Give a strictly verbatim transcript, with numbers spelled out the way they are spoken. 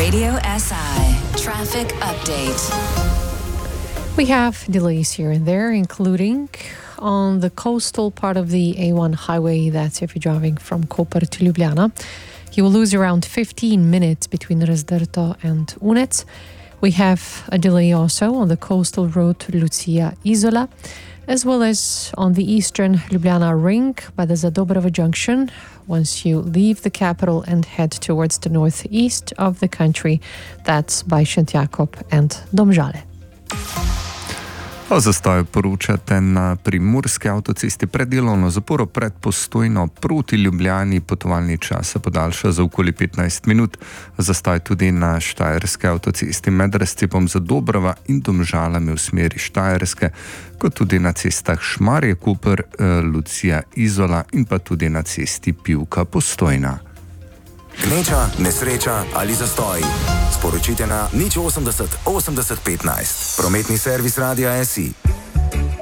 Radio S I traffic update. We have delays here and there, including on the coastal part of the A one highway. That's if you're driving from Koper to Ljubljana. You will lose around fifteen minutes between Razdrto and Unec. We have a delay also on the coastal road to Lucia Isola, as well as on the eastern Ljubljana ring by the Zadobrovo junction. Once you leave the capital and head towards the northeast of the country, that's by Šent Jakob and Domžale. O zastoju poročate na primorski avtocesti pred delovno zaporo pred Postojno proti Ljubljani. Potovalni čas se podaljša za okoli petnajst minut. Zastoj tudi na štajerski avtocesti med razcepom Zadobrova in Domžalami v smeri Štajerske, kot tudi na cestah Šmarje-Koper, Lucija Izola in pa tudi na cesti Pivka-Postojna. Gneča, nesreča ali zastoj. Sporočite na nič osemdeset osemdeset petnajst. Prometni servis Radia S I.